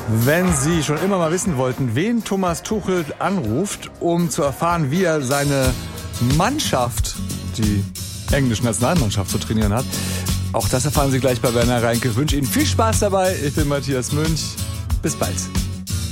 Wenn Sie schon immer mal wissen wollten, wen Thomas Tuchel anruft, um zu erfahren, wie er seine Mannschaft, die englische Nationalmannschaft, zu trainieren hat, auch das erfahren Sie gleich bei Werner Reinke. Ich wünsche Ihnen viel Spaß dabei. Ich bin Matthias Münch. Bis bald.